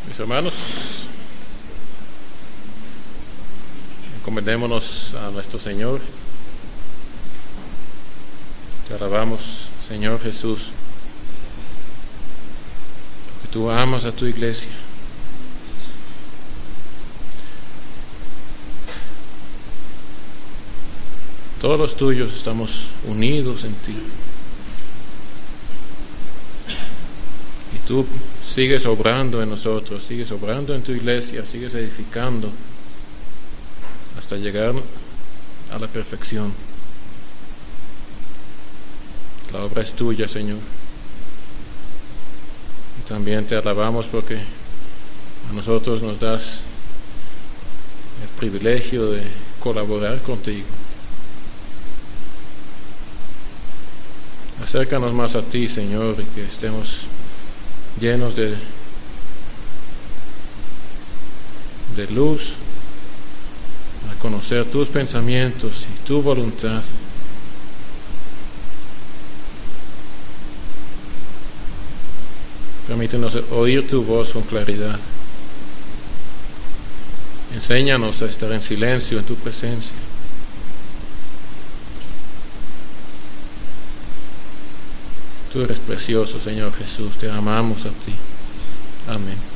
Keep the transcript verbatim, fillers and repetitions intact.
Mis hermanos, encomendémonos a nuestro Señor. Te alabamos, Señor Jesús, porque tú amas a tu iglesia. Todos los tuyos estamos unidos en ti. Y tú sigues obrando en nosotros, sigues obrando en tu iglesia, sigues edificando hasta llegar a la perfección. La obra es tuya, Señor. Y también te alabamos porque a nosotros nos das el privilegio de colaborar contigo. Acércanos más a ti, Señor, y que estemos llenos de, de luz a conocer tus pensamientos y tu voluntad. Permítenos oír tu voz con claridad. Enséñanos a estar en silencio en tu presencia. Tú eres precioso, Señor Jesús, te amamos a ti. Amén.